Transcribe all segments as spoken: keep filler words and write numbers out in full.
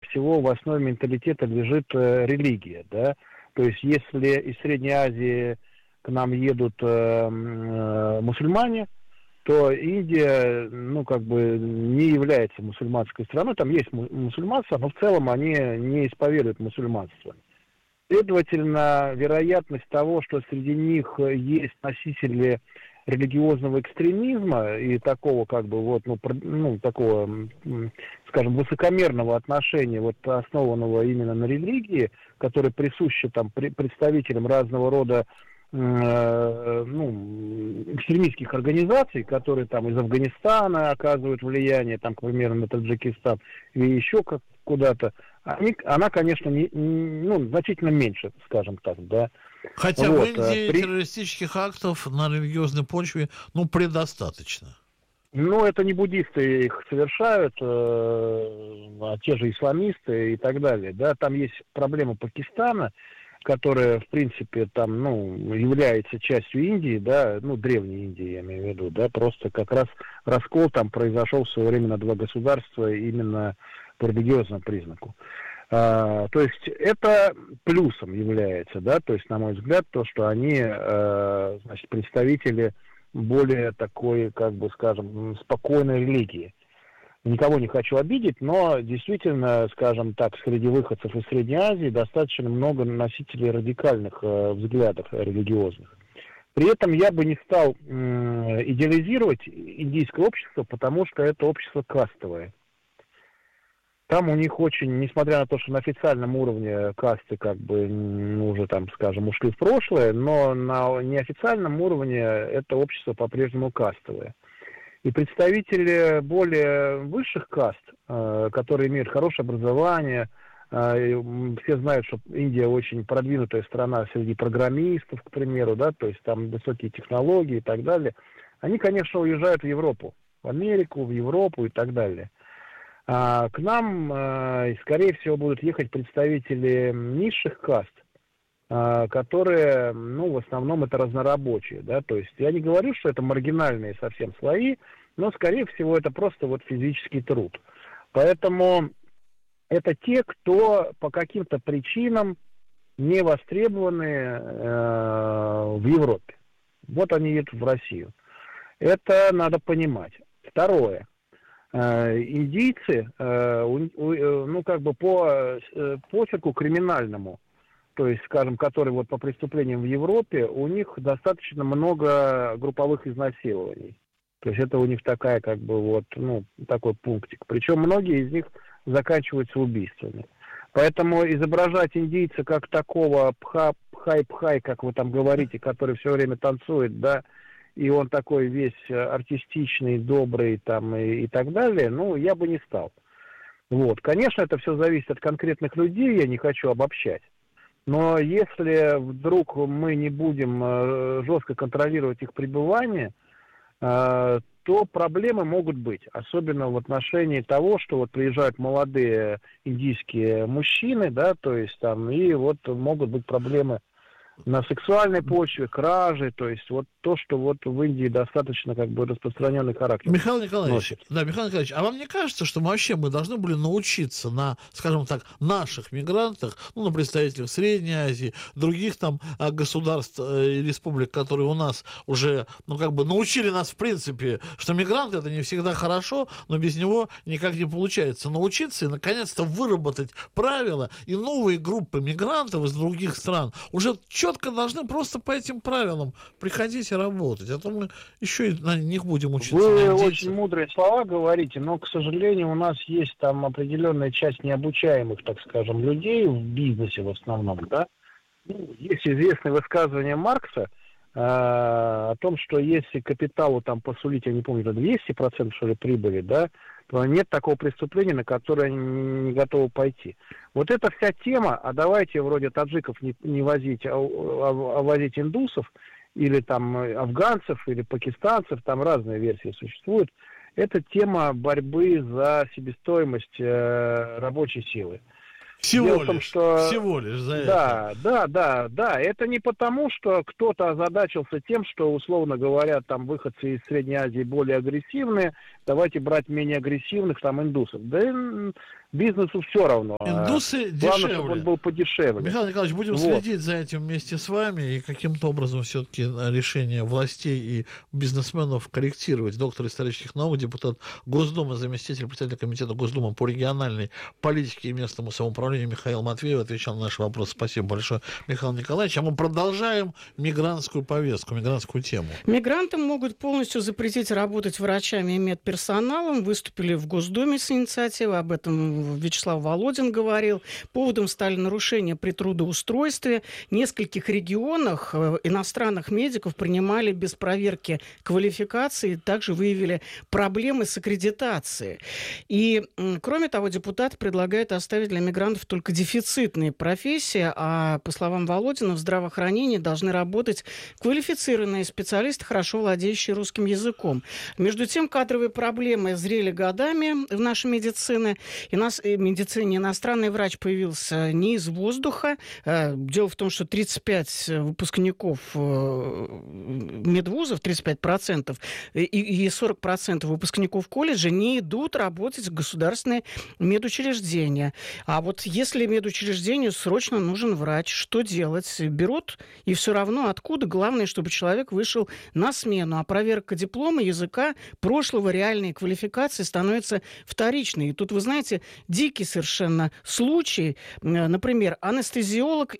всего, в основе менталитета лежит э, религия, да. То есть, если из Средней Азии к нам едут э, э, мусульмане, то Индия, ну, как бы не является мусульманской страной. Там есть мусульманство, но в целом они не исповедуют мусульманство. Следовательно, вероятность того, что среди них есть носители религиозного экстремизма и такого, как бы, вот, ну, ну, такого, скажем, высокомерного отношения, вот, основанного именно на религии, которое присуще там представителям разного рода э, ну, экстремистских организаций, которые там из Афганистана оказывают влияние, там, к примеру, на Таджикистан или еще как куда-то, они, она, конечно, не, ну, значительно меньше, скажем так, да. Хотя вот, в Индии при... террористических актов на религиозной почве, ну, предостаточно. Ну, это не буддисты их совершают, э, а те же исламисты и так далее, да. Там есть проблема Пакистана, которая, в принципе, там, ну, является частью Индии, да, ну, древней Индии, я имею в виду, да, просто как раз раскол там произошел в свое время на два государства именно по религиозному признаку. А, то есть это плюсом является, да, то есть, на мой взгляд, то, что они, а, значит, представители более такой, как бы, скажем, спокойной религии. Никого не хочу обидеть, но действительно, скажем так, среди выходцев из Средней Азии достаточно много носителей радикальных э, взглядов религиозных. При этом я бы не стал э, идеализировать индийское общество, потому что это общество кастовое. Там у них очень, несмотря на то, что на официальном уровне касты как бы ну, уже там, скажем, ушли в прошлое, но на неофициальном уровне это общество по-прежнему кастовое. И представители более высших каст, э, которые имеют хорошее образование, э, все знают, что Индия очень продвинутая страна среди программистов, к примеру, да, то есть там высокие технологии и так далее, они, конечно, уезжают в Европу, в Америку, в Европу и так далее. А к нам, э, скорее всего, будут ехать представители низших каст, э, которые, ну, в основном это разнорабочие, да, то есть я не говорю, что это маргинальные совсем слои, но, скорее всего, это просто вот физический труд. Поэтому это те, кто по каким-то причинам не востребованы э, в Европе. Вот они едут в Россию. Это надо понимать. Второе. Индийцы, ну, как бы по почерку криминальному, то есть, скажем, который вот по преступлениям в Европе, у них достаточно много групповых изнасилований. То есть это у них такая, как бы, вот, ну, такой пунктик. Причем многие из них заканчиваются убийствами. Поэтому изображать индийца как такого пха-пхай-пхай, как вы там говорите, который все время танцует, да, и он такой весь артистичный, добрый там и, и так далее, ну, я бы не стал. Вот. Конечно, это все зависит от конкретных людей, я не хочу обобщать. Но если вдруг мы не будем э, жестко контролировать их пребывание, э, то проблемы могут быть. Особенно в отношении того, что вот приезжают молодые индийские мужчины, да, то есть там, и вот могут быть проблемы на сексуальной почве, кражи, то есть вот то, что вот в Индии достаточно как бы распространенный характер. Михаил Николаевич, носит. да, Михаил Николаевич, а вам не кажется, что мы вообще мы должны были научиться на, скажем так, наших мигрантах, ну, на представителях Средней Азии, других там государств и республик, которые у нас уже, ну, как бы научили нас в принципе, что мигрант это не всегда хорошо, но без него никак не получается. Научиться и, наконец-то, выработать правила, и новые группы мигрантов из других стран уже четко должны просто по этим правилам приходить и работать, а то мы еще и на них будем учиться. Вы очень мудрые слова говорите, но, к сожалению, у нас есть там определенная часть необучаемых, так скажем, людей в бизнесе в основном, да. Ну, есть известное высказывание Маркса э, о том, что если капиталу там посулить, я не помню, это двести процентов, что ли, прибыли, да, то нет такого преступления, на которое они не готовы пойти. Вот эта вся тема, а давайте вроде таджиков не, не возить, а, а, а возить индусов, или там афганцев, или пакистанцев, там разные версии существуют, это тема борьбы за себестоимость э, рабочей силы. Всего Дело лишь, в том, что... всего лишь за да, это. Да, да, да, это не потому, что кто-то озадачился тем, что, условно говоря, там выходцы из Средней Азии более агрессивные, давайте брать менее агрессивных там индусов. Да и бизнесу все равно. Индусы Главное, дешевле. чтобы он был подешевле. Михаил Николаевич, будем вот. следить за этим вместе с вами и каким-то образом все-таки решение властей и бизнесменов корректировать. Доктор исторических наук, депутат Госдумы, заместитель председателя комитета Госдумы по региональной политике и местному самоуправлению Михаил Матвеев отвечал на наши вопросы. Спасибо большое, Михаил Николаевич. А мы продолжаем мигрантскую повестку, мигрантскую тему. Мигрантам могут полностью запретить работать врачами и медперсоналом. Выступили в Госдуме с инициативой, об этом Вячеслав Володин говорил. Поводом стали нарушения при трудоустройстве. В нескольких регионах иностранных медиков принимали без проверки квалификации, также выявили проблемы с аккредитацией. И, кроме того, депутат предлагает оставить для мигрантов только дефицитные профессии, а, по словам Володина, в здравоохранении должны работать квалифицированные специалисты, хорошо владеющие русским языком. Между тем, кадровые проблемы зрели годами в нашей медицине. И нас, и медицине иностранный врач появился не из воздуха. Дело в том, что тридцать пять выпускников медвузов, тридцать пять процентов, и сорок процентов выпускников колледжа не идут работать в государственные медучреждения. А вот если медучреждению срочно нужен врач, что делать? Берут, и все равно откуда? Главное, чтобы человек вышел на смену. А проверка диплома, языка, прошлого, реальной квалификации становится вторичной. И тут, вы знаете, дикий совершенно случай. Например, анестезиолог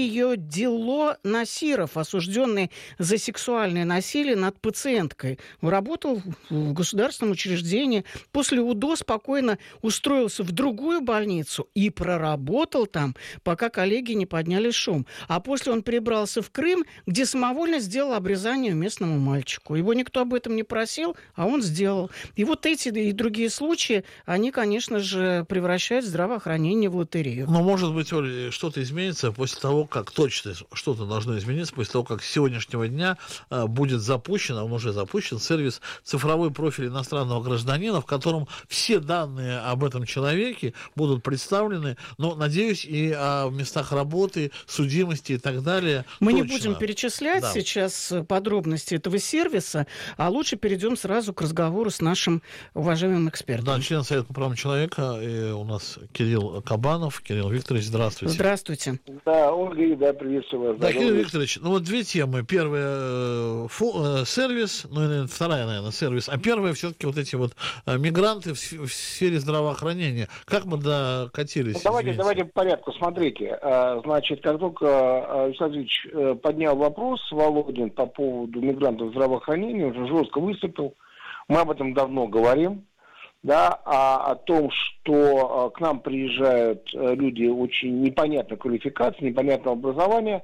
Зиодило Насиров, осужденный за сексуальное насилие над пациенткой, работал в государственном учреждении. После УДО спокойно устроился в другую больницу и проработал там, пока коллеги не подняли шум. А после он перебрался в Крым, где самовольно сделал обрезание местному мальчику. Его никто об этом не просил, а он сделал. И вот эти и другие случаи, они, конечно же, превращают здравоохранение в лотерею. Но, может быть, Оля, что-то изменится после того, как точно что-то должно измениться, после того, как с сегодняшнего дня а, будет запущен, а он уже запущен, сервис «Цифровой профиль иностранного гражданина», в котором все данные об этом человеке будут представлены, но, надеюсь, и о местах работы, судимости и так далее. Мы точно. не будем перечислять да. сейчас подробности этого сервиса, а лучше перейдем сразу к разговору с нашим уважаемым экспертом. Да, член Совета по правам человека, и у нас Кирилл Кабанов. Кирилл Викторович, здравствуйте. Здравствуйте. Да, Ольга, да, приветствую вас. Да, Кирилл Викторович, ну вот две темы. Первая фу, сервис, ну и вторая, наверное, сервис, а первая все-таки вот эти вот мигранты в, в сфере здравоохранения. Как мы докатились? Ну, давайте, давайте по порядку. Смотрите, значит, как только Вячеслав Ильич поднял вопрос, Володин, по поводу мигрантов в здравоохранении, уже жестко выступил. Мы об этом давно говорим. Да, а о том, что а, к нам приезжают а, люди очень непонятной квалификации, непонятного образования,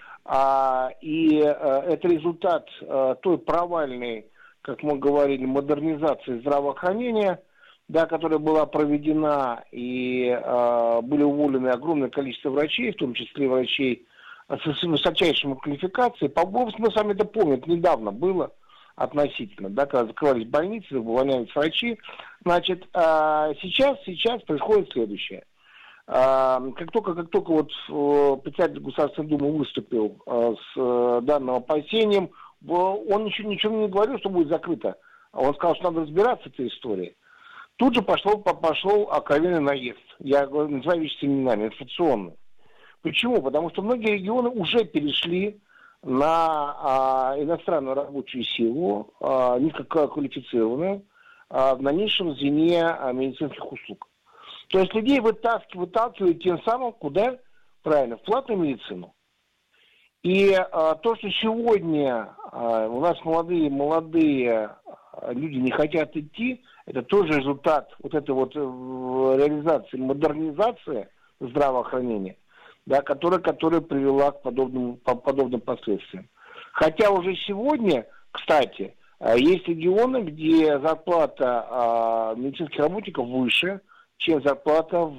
а, и а, это результат а, той провальной, как мы говорили, модернизации здравоохранения, да, которая была проведена, и а, были уволены огромное количество врачей, в том числе врачей с высочайшей квалификацией. По-моему, мы с вами это помним, это недавно было. Относительно, да, когда закрывались больницы, увольнялись врачи. Значит, сейчас, сейчас происходит следующее. Как только, как только вот председатель Государственной Думы выступил с данным опасением, он ничего, ничего не говорил, что будет закрыто. Он сказал, что надо разбираться с этой историей. Тут же пошло, пошел откровенный наезд. Я называю вещи именами, инфляционный. Почему? Потому что многие регионы уже перешли на а, иностранную рабочую силу, а, низкоквалифицированную, а, в дальнейшем звене а, медицинских услуг. То есть людей вытаскивают, выталкивают тем самым, куда? Правильно, в платную медицину. И а, то, что сегодня а, у нас молодые, молодые люди не хотят идти, это тоже результат вот этой вот реализации, модернизации здравоохранения, да, которая, которая привела к подобным, по, подобным последствиям. Хотя уже сегодня, кстати, есть регионы, где зарплата а, медицинских работников выше, чем зарплата в,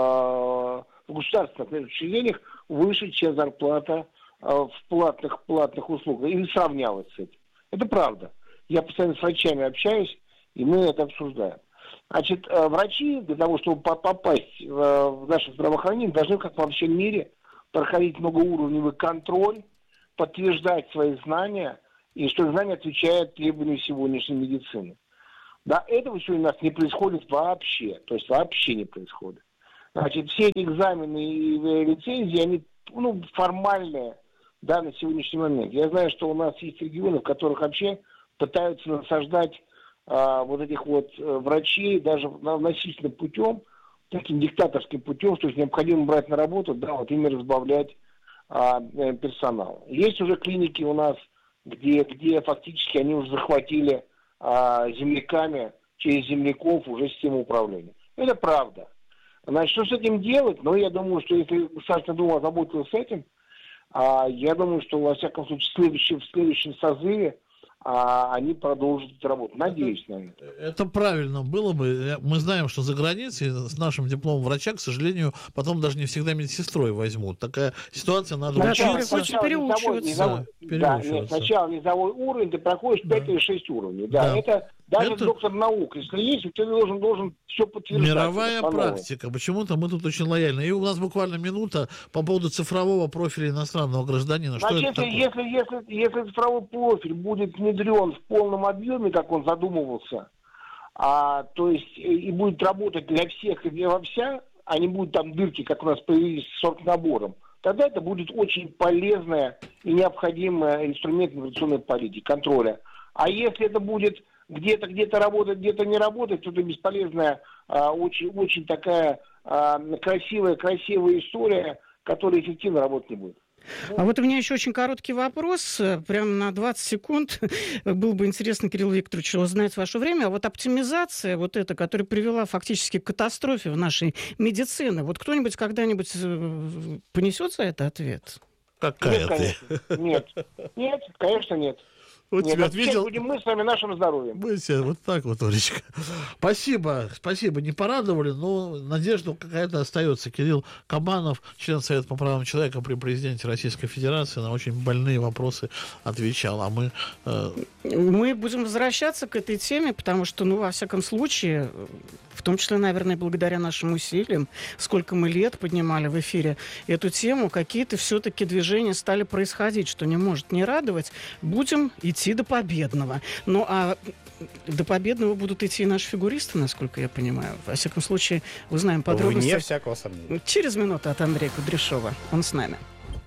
в государственных учреждениях, выше, чем зарплата а, в платных, платных услугах. Или сравнялась с этим. Это правда. Я постоянно с врачами общаюсь, и мы это обсуждаем. Значит, врачи для того, чтобы попасть в наше здравоохранение, должны, как во всем мире, проходить многоуровневый контроль, подтверждать свои знания, и что знания отвечают требованиям сегодняшней медицины. Да, этого сегодня у нас не происходит вообще. То есть вообще не происходит. Значит, все эти экзамены и лицензии, они ну, формальные, да, на сегодняшний момент. Я знаю, что у нас есть регионы, в которых вообще пытаются насаждать а, вот этих вот а, врачей даже насильственным путем, таким диктаторским путем, что необходимо брать на работу, да, вот ими разбавлять а, персонал. Есть уже клиники у нас, где, где фактически они уже захватили а, земляками, через земляков уже систему управления. Это правда. Значит, что с этим делать? Ну, я думаю, что если Государственная Дума озаботилась с этим, а, я думаю, что, во всяком случае, в следующем, в следующем созыве а, они продолжат эту работу. Надеюсь это, на это. Это правильно было бы. Мы знаем, что за границей с нашим дипломом врача, к сожалению, потом даже не всегда медсестрой возьмут. Такая ситуация, надо сначала, учиться. сначала переучиваться. Низовой, низовой, да, нет, сначала низовой уровень, ты проходишь пять да. или шесть уровней. Да, да. Это даже это... доктор наук. Если есть, ты должен, должен все подтверждать. Мировая практика. Почему-то мы тут очень лояльны. И у нас буквально минута по поводу цифрового профиля иностранного гражданина. Значит, что это если, если, если, если цифровой профиль будет внедрен в полном объеме, как он задумывался, а, то есть и будет работать для всех и для во вся, а не будет там дырки, как у нас появились с сорт-набором, тогда это будет очень полезная и необходимая инструмент миграционной политики, контроля. А если это будет где-то где-то работать, где-то не работать, то это бесполезная, а, очень, очень такая а, красивая, красивая история, которая эффективно работать не будет. А вот у меня еще очень короткий вопрос, прям на двадцать секунд. Было бы интересно, Кирилл Викторович, узнать ваше время. А вот оптимизация вот эта, которая привела фактически к катастрофе в нашей медицине, вот кто-нибудь когда-нибудь понесет за это ответ? Какая нет, конечно. Нет, нет, конечно, нет. Вот Нет, тебя ответил. Будем мы с вами нашим здоровьем. Мы все вот так вот, Олечка. Спасибо, спасибо. Не порадовали, но надежда какая-то остается. Кирилл Кабанов, член Совета по правам человека при президенте Российской Федерации, на очень больные вопросы отвечал. А мы... Э... Мы будем возвращаться к этой теме, потому что, ну, во всяком случае, в том числе, наверное, благодаря нашим усилиям, сколько мы лет поднимали в эфире эту тему, какие-то все-таки движения стали происходить, что не может не радовать. Будем идти до победного. Ну, а до победного будут идти и наши фигуристы, насколько я понимаю. Во всяком случае, узнаем подробности. Вне всякого сомнения. Через минуту от Андрея Кудряшова. Он с нами.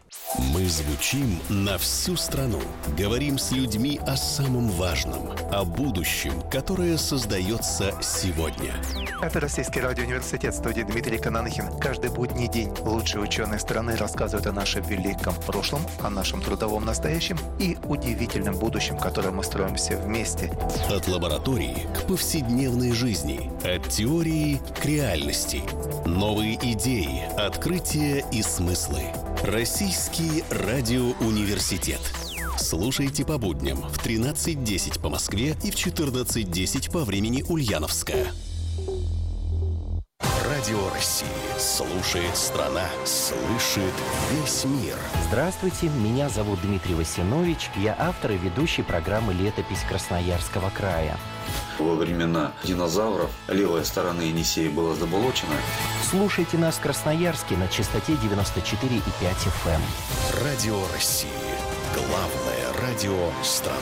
Мы звучим на всю страну. Говорим с людьми о самом важном, о будущем, которое создается сегодня. Это Российский радиоуниверситет, студии Дмитрий Кананахин. Каждый будний день лучшие ученые страны рассказывают о нашем великом прошлом, о нашем трудовом настоящем и удивительном будущем, которое мы строим все вместе. От лаборатории к повседневной жизни, от теории к реальности. Новые идеи, открытия и смыслы. Российский радиоуниверситет. Слушайте по будням в тринадцать десять по Москве и в четырнадцать десять по времени Ульяновска. Радио России. Слушает страна. Слышит весь мир. Здравствуйте, меня зовут Дмитрий Васинович. Я автор и ведущий программы «Летопись Красноярского края». Во времена динозавров левая сторона Енисея была заболочена. Слушайте нас в Красноярске на частоте девяносто четыре и пять эф эм. Радио России. Главное радио страны.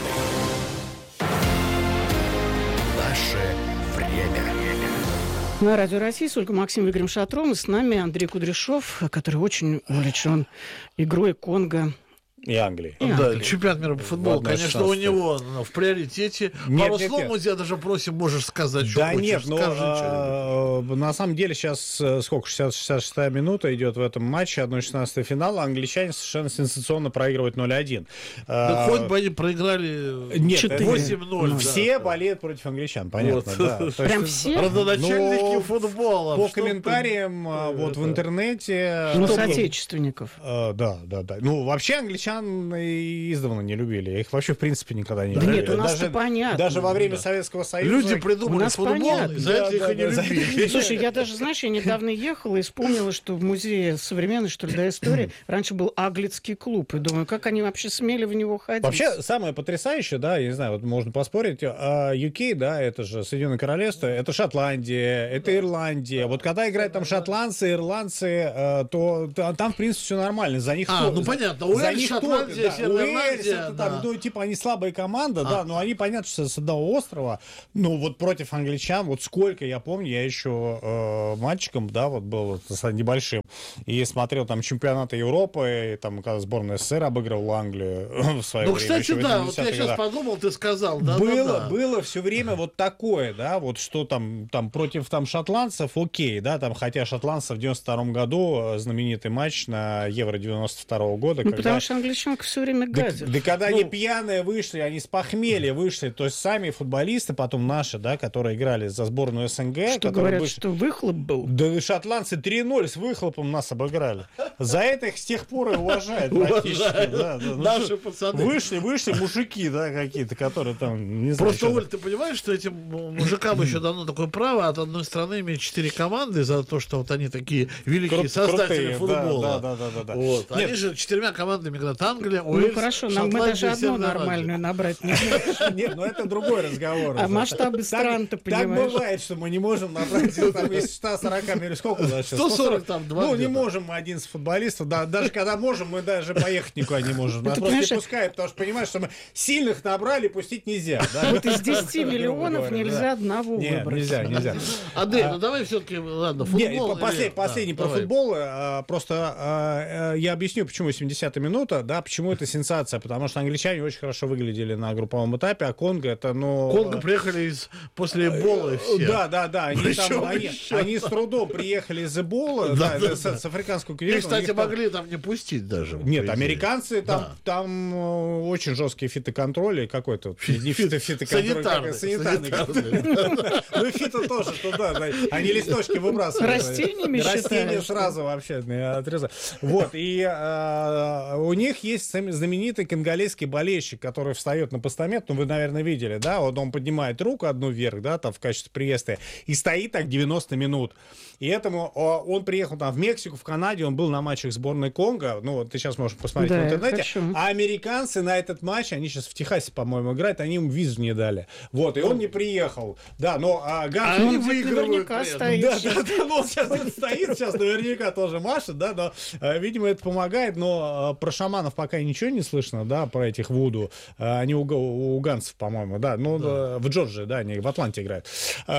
Наше время. На Радио России с Ольгой Максимовной Игорем Шатровым. И с нами Андрей Кудряшов, который очень увлечен игрой Конго. И Англии. И да, Англии. Чемпионат мира по футболу, конечно, у него в приоритете. Нет, Пару нет, слов нет. мы тебя даже просим, можешь сказать, что да хочешь. нет, но а, на самом деле сейчас сколько, шестьдесят шестьдесят шестая минута идет в этом матче, одна шестнадцатая финала, англичане совершенно сенсационно проигрывают ноль один. Да а, хоть бы они проиграли нет, восемь ноль. Ну, да, все да. болеют против англичан, понятно. Вот. Да. Прям есть, все? Родоначальники ну, футбола. По комментариям ты... вот это... в интернете... Ну, соотечественников. А, да, да, да. Ну, вообще англичан и издавна не любили. Я их вообще, в принципе, никогда не да любили. Нет, у нас-то понятно. Даже во время да. Советского Союза... Люди придумали футбол, и за это их и не любили. Слушай, я даже, знаешь, я недавно ехала и вспомнила, что в музее современной, что ли, да, истории раньше был Аглицкий клуб. И думаю, как они вообще смели в него ходить? Вообще, самое потрясающее, да, я не знаю, вот можно поспорить, ю кей, да, это же Соединенное Королевство, это Шотландия, это Ирландия. Вот когда играют там шотландцы, ирландцы, то там, в принципе, все нормально. За них а, ну понятно, Уэльс, за них Шотландия, Шотландия, да, Северная Уэльс, Ирландия, это да. там, ну, типа, они слабая команда, А. да, но они, понятно, что с одного острова, ну, вот против англичан, вот сколько я помню, я еще э, мальчиком, да, вот был вот, с небольшим, и смотрел там чемпионаты Европы, и там, когда сборная СССР обыгрывала Англию в свое Ну, время. кстати, еще в да, вот я восьмидесятых сейчас годах. подумал, ты сказал, да, было, да, да. было все время вот такое, да, вот что там, там против там шотландцев, окей, да, там, хотя шотландцев в девяносто втором году э, знаменитый матч на Евро девяносто второго года. Ну, когда... потому что англичанка все время Да, гадит. да когда Ну, они пьяные вышли, они с похмелья вышли, то есть сами футболисты, потом наши, да, которые играли за сборную СНГ. что которые говорят, вышли- что выхлоп был. Да шотландцы три ноль с выхлопом нас обыграли. За это их с тех пор и уважают. практически, Уважают. да, да. Ну Наши что, пацаны. Вышли, вышли мужики, да, какие-то, которые там, не знаю, Просто, что- Оль, ты понимаешь, что этим мужикам еще дано такое право от одной страны иметь четыре команды за то, что вот они такие великие Крут- создатели крутые, футбола. Да, да, да, да, да. Вот. Нет. Они же четырьмя командами играют: Англия, Ну, Уэльс, хорошо, нам мы Шотландия, даже одну Северная Ирландия. нормальную набрать не можем. Нет, ну это другой разговор. А уже. масштабы Так- стран, ты Так понимаешь. бывает, что мы не можем набрать там из ста сорока миллионов. Сколько у нас сейчас? сто сорок там, два Ну, не где-то. можем мы одиннадцать футболистов. Да, даже когда можем, мы даже поехать никуда не можем. Нас Ты просто не понимаешь, пускают, потому что понимаешь, что мы сильных набрали, пустить нельзя. да. Вот из десяти Грубо миллионов говоря, нельзя да. одного Нет, выбрать. нельзя, нельзя. Андрей, А- ну давай все-таки, ладно, Не, футбол. по- послед- или- последний да, про давай. футбол. а, Просто а, а, я объясню, почему семидесятая минута, да, почему это сенсация. Потому что англичане очень хорошо выглядели на групповом этапе, а Конго это, ну... Конго приехали из, после Эболы все. Да, да, да. Они, Причем там, они, еще- они с трудом приехали из Эбола, Да, да, да, это с, да. с африканского И, континента. У кстати, них там- могли там не пустить даже. Нет, по идее. американцы, там, Да. там э, очень жесткий фитоконтроль, и какой-то, не фито, фитоконтроль, Санитарный, как- санитарный контроль. Ну и фито тоже туда, да. Они листочки выбрасывают. Растениями Растения считаешь? сразу вообще э, отрезают. Вот, и э, у них есть сам- знаменитый конголезский болельщик, который встает на постамент, ну вы, наверное, видели, да, вот он поднимает руку одну вверх, да, там в качестве приветствия, и стоит так девяносто минут. И этому о, он приехал там в Мексику, в Канаде, он был на матчах сборной Конго, ну вот ты сейчас можешь посмотреть Да, в я интернете, хочу. а американцы на этот матч, они сейчас в Техасе, по-моему, играют, они ему визу не дали. Вот, и он не приехал. Да, но а, Ганс- А Он они где-то выигрывают наверняка при этом. стоит да, сейчас. да, да, ну, он сейчас тут стоит, сейчас наверняка тоже машет, да, но, э, видимо, это помогает, но э, про шаманов пока ничего не слышно, да, про этих вуду, Э, они у, га- у уганцев, по-моему, да, ну, э, в Джорджии, да, они в Атланте играют.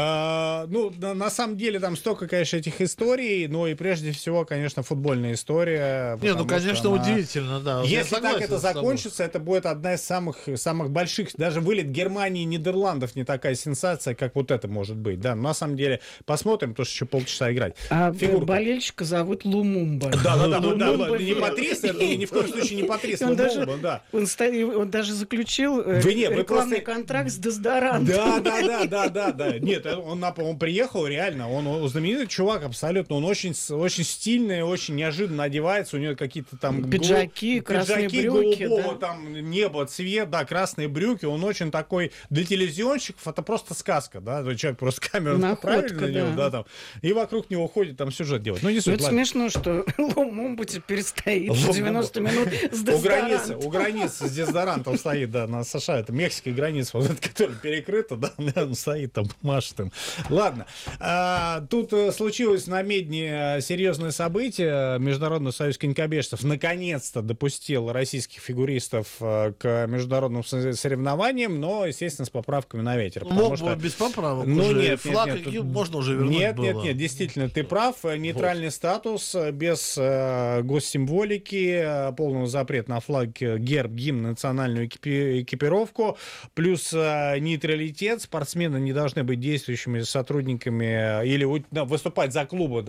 Э, ну, на, на самом деле, там столько, конечно, этих историй, но и прежде всего, конечно, футбольная история. Не, ну, потому что конечно, она- удивительно, да. Вот я Если так согласен это с тобой. закончится, это будет одна из самых, самых больших, даже вылет Германии и Нидерландов не такая сенсация, как вот это может быть, да, но на самом деле посмотрим, потому что еще полчаса играть. А Фигурка. болельщика зовут Лумумба. Да, да, да, да, Лумумба. да, не Патрис, это ни в коем случае не Патрис, И он даже- Лумумба, да. Он, ста- он даже заключил э, Вы не, вы рекламный просто- контракт с дезодорантом. Да, да, да, да, да, да. Нет, он, на- он приехал реально, он, он знаменитый чувак абсолютно, он очень, с- очень стильный, очень неожиданно одевается, у него какие-то там Пиджаки, голу- красные пиджаки брюки, голубого да. там небо, цвет, да, красные брюки, он очень такой, для телевизионщиков это просто сказка, да, человек просто камеру Находка, направили на него, да. да, там, и вокруг него ходит там сюжет делать. Ну, не Ну, суть, это ладно. смешно, что Лумумба теперь стоит Лумумба. девяносто минут с У границы, дезодорантом. у границы с дезодорантом стоит, да, на США, это мексикая граница, вот эта, которая перекрыта, да, он стоит там, машет им. Ладно, а, тут э, случилось на Медне серьезное событие. Международный союз конькобежцев наконец-то допустил российских фигуристов э, к международным со- соревнованиям, но, естественно, с поправками на ветер. потому Мог бы что- без поправок Ну, уже. нет, нет, Флаг нет, каким тут- можно уже вернуть Нет, было. нет, нет, действительно, ты прав. Нейтральный статус, э, без э, госсимволики, э, полный запрет на флаг, э, герб, гимн, национальную экипи- экипировку, плюс э, нейтралитет. Спортсмены не должны быть действующими сотрудниками э, или у- да, выступать за клубы,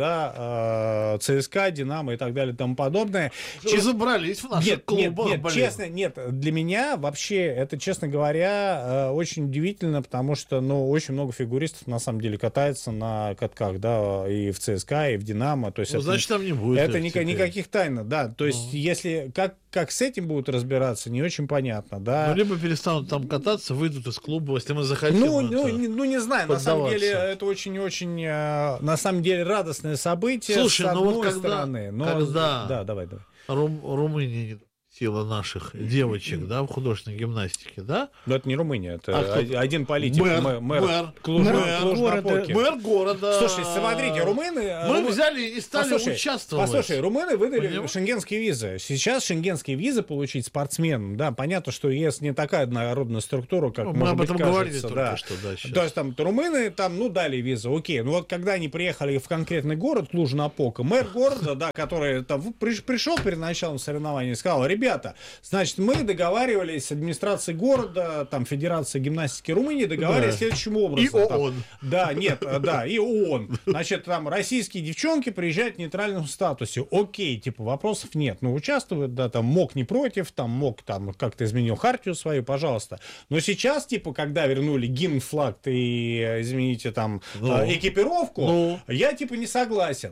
да, э, ЦСКА, Динамо и так далее и тому подобное. Что, Честно- Разобрались в наших нет, нет, клубах, нет, блин. честно, нет, для меня вообще это, честно говоря, э, очень удивительно, потому что, ну, очень много фигуристов, на самом деле, катается на катках, да, и в ЦСКА, и в Динамо, то есть Ну, это, значит, там не будет. это их ника- теперь. никаких тайн, да, то есть если, как, как с этим будут разбираться, не очень понятно, да. Ну, либо перестанут там кататься, выйдут из клуба, если мы захотим. Ну, это. ну, не, ну, не знаю, на самом поддаваться. деле это очень-очень, э, на самом деле, радостное событие Слушай, с ну одной вот когда- стороны. Но... когда- Да, давай, давай. Рум- Румыния не допустила. допустила наших девочек, да, в художественной гимнастике, да? Но это не Румыния, это А о- один политик, Мэр, мэр, мэр, мэр, Клуж- мэр города. Клуж-Напоки. Мэр города. Слушай, смотрите, румыны... Мы румы- взяли и не стали Послушай, участвовать. Послушай, румыны выдали Понимаешь? шенгенские визы. Сейчас шенгенские визы получить спортсменам, да, понятно, что ЕС не такая однородная структура, как, Ну, мы может об быть, этом кажется, говорили только да. что, да, сейчас. То есть там румыны, там, ну, дали визу, окей. Ну, вот когда они приехали в конкретный город, Клуж-Напока, мэр города, да, который там приш- пришел перед началом соревнований и сказал: ребята, значит, мы договаривались с администрацией города, там, Федерации гимнастики Румынии, договаривались Да. следующим образом. И там. ООН. Да, нет, да, и ООН. Значит, там российские девчонки приезжают в нейтральном статусе. Окей, типа, вопросов нет. Ну, участвуют, да, там, МОК не против, там, МОК там как-то изменил хартию свою, пожалуйста. Но сейчас, типа, когда вернули гимн, флаг и, извините, там, Ну. э, экипировку, Ну. я, типа, не согласен.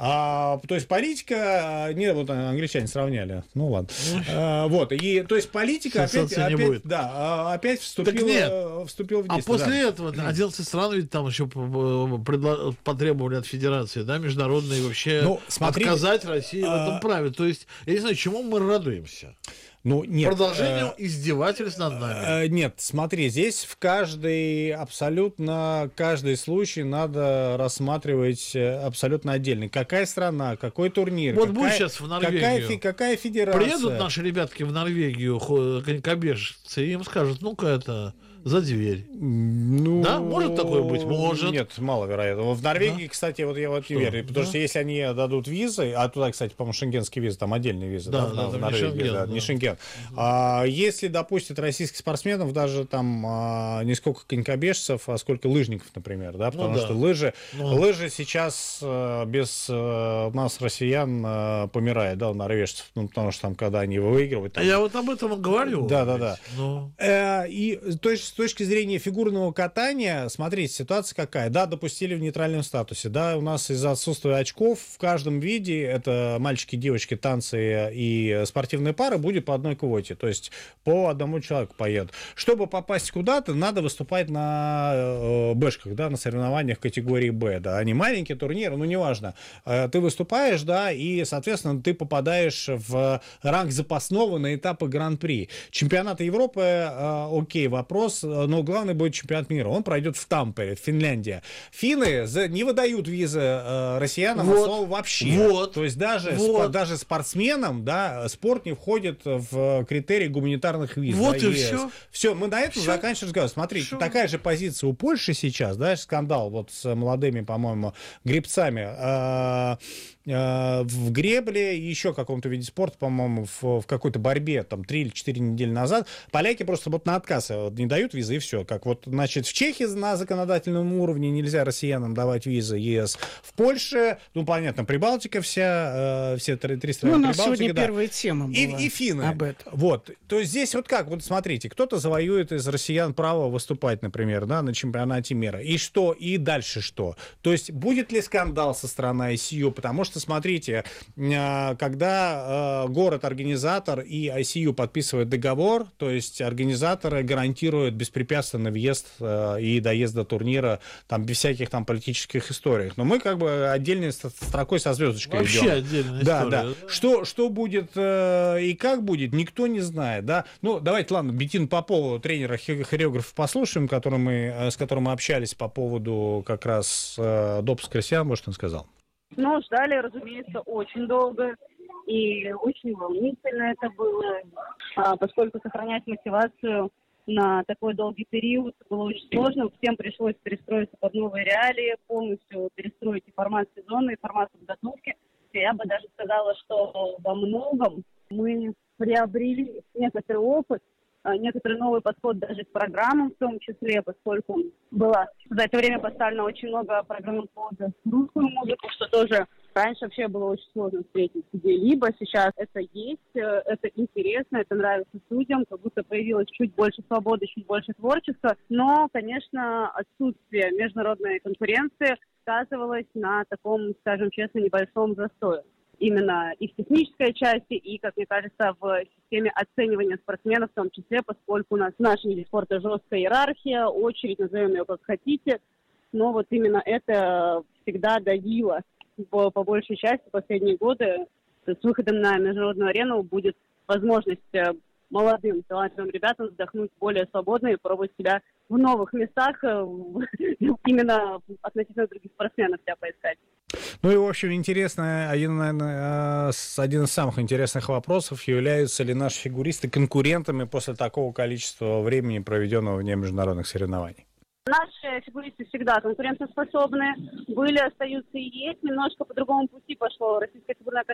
А, то есть политика, не, вот англичане сравняли, ну ладно. А, вот, и, то есть политика опять, Сенсации не опять, будет. да, а, опять вступила, Так нет. э, вступила в А действие. после да. этого одиннадцать стран ведь там еще предла- потребовали от Федерации, да, международной вообще Ну, смотрите, отказать России в а- этом праве. То есть, я не знаю, чему мы радуемся. Ну, нет. Продолжению э, издевательств над нами. Э, Нет, смотри, здесь в каждый, абсолютно каждый случай надо рассматривать э, абсолютно отдельно. Какая страна, какой турнир, Вот какая, будет сейчас в Норвегию. какая, фи- какая федерация. Приедут наши ребятки в Норвегию, хо- конькобежцы, и им скажут: ну-ка это за дверь. Ну, Да, может такое быть? Может. Нет, маловероятно. В Норвегии, кстати, вот я вот не Что? верю. Потому Да. что если они дадут визы, а туда, кстати, по-моему, шенгенские визы, там отдельные визы, Да, да, да, в там не Норвегии, Шенген, да, да. не Шенген. А если допустят российских спортсменов, даже там а, не сколько конькобежцев, а сколько лыжников, например, да, потому Ну да. что лыжи, Ну. лыжи сейчас а, без а, нас, россиян, а, помирают, да, у норвежцев, ну, потому что там, когда они выигрывают... А там- я вот об этом и говорю. Да, да, да. Ну, Э, И то есть, с точки зрения фигурного катания, смотрите, ситуация какая. Да, допустили в нейтральном статусе. Да, у нас из-за отсутствия очков в каждом виде, это мальчики, девочки, танцы и спортивные пары, будет по одной квоте. То есть по одному человеку поедут. Чтобы попасть куда-то, надо выступать на э, бэшках, да, на соревнованиях категории Б. Да, они маленькие турниры, ну неважно. Э, ты выступаешь, да, и, соответственно, ты попадаешь в ранг запасного на этапы Гран-при. Чемпионат Европы, э, окей, вопрос, но главный будет чемпионат мира. Он пройдет в Тампере, в Финляндии. Финны за- не выдают визы э, россиянам Вот. от слова вообще. Вот. То есть даже, Вот. спо- даже спортсменам, да, спорт не входит в критерии гуманитарных виз. Вот да, и ЕС. всё. Все, мы на этом Всё. заканчиваем разговор. Смотрите, Всё. такая же позиция у Польши сейчас, да, скандал вот с молодыми, по-моему, гребцами. А, а, в гребле и еще каком-то виде спорта, по-моему, в, в какой-то борьбе, там, три или четыре недели назад, поляки просто вот на отказ вот, не дают визы, и все. Как вот, значит, в Чехии на законодательном уровне нельзя россиянам давать визы ЕС. В Польше, ну, понятно, Прибалтика вся, э, все три, три Ну, страны у нас Прибалтики, сегодня да. первая тема была И, и финны. об этом. Вот. То есть здесь вот как, вот смотрите, кто-то завоюет из россиян право выступать, например, да, на чемпионате мира. И что? И дальше что? То есть будет ли скандал со стороны ай си ю? Потому что, смотрите, э, когда э, город-организатор и ай си ю подписывают договор, то есть организаторы гарантируют беспрепятственный въезд э, и доезд до турнира, там, без всяких там политических историй. Но мы как бы отдельной ст- строкой со звездочкой вообще идем. отдельная Да, история. да. Что, что будет э, и как будет, никто не знает, да. Ну, давайте, ладно, Беттину Попову, тренера хе- хореографа, послушаем, которым мы, э, с которым мы общались по поводу как раз э, допуска россиян, может, он сказал. Ну, ждали, разумеется, очень долго. И очень волнительно это было, а, поскольку сохранять мотивацию на такой долгий период было очень сложно. Всем пришлось перестроиться под новые реалии, полностью перестроить и формат сезона, и формат подготовки. И я бы даже сказала, что во многом мы приобрели некоторый опыт, а, некоторый новый подход даже к программам в том числе, поскольку было за это время поставлено очень много программ под русскую музыку, что тоже раньше вообще было очень сложно встретить где-либо. Сейчас это есть, э, это интересно, это нравится людям, как будто появилось чуть больше свободы, чуть больше творчества. Но, конечно, отсутствие международной конкуренции сказывалось на таком, скажем честно, небольшом застое. Именно и в технической части, и, как мне кажется, в системе оценивания спортсменов в том числе, поскольку у нас в нашем виде спорта жесткая иерархия, очередь, назовем ее как хотите, но вот именно это всегда давило по, по большей части последние годы. С выходом на международную арену будет возможность молодым, талантливым ребятам вздохнуть более свободно и пробовать себя в новых местах, именно относительно других спортсменов себя поискать. Ну и, в общем, интересно, один, наверное, один из самых интересных вопросов, являются ли наши фигуристы конкурентами после такого количества времени, проведенного вне международных соревнований? Наши фигуристы всегда конкурентоспособны, были, остаются и есть. Немножко по другому пути пошло российское фигурное